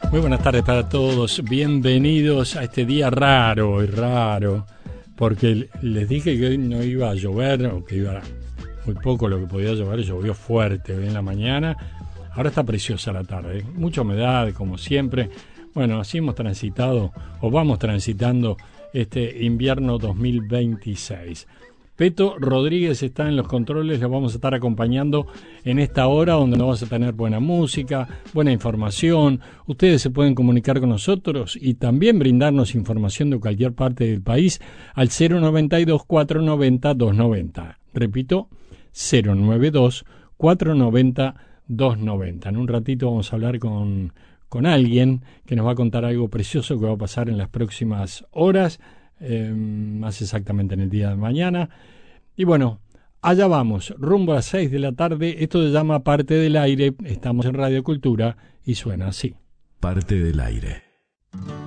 Muy buenas tardes para todos, bienvenidos a este día raro, porque les dije que hoy no iba a llover, o que iba muy poco lo que podía llover, llovió fuerte hoy en la mañana, ahora está preciosa la tarde, mucha humedad como siempre. Bueno, así hemos transitado, o vamos transitando este invierno 2026. Peto Rodríguez está en los controles, lo vamos a estar acompañando en esta hora donde vamos a tener buena música, buena información. Ustedes se pueden comunicar con nosotros y también brindarnos información de cualquier parte del país al 092-490-290. Repito, 092-490-290. En un ratito vamos a hablar con alguien que nos va a contar algo precioso que va a pasar en las próximas horas. Más exactamente en el día de mañana. Y bueno, allá vamos, rumbo a las 6 de la tarde. Esto se llama Parte del Aire. Estamos en Radio Cultura y suena así. Parte del Aire.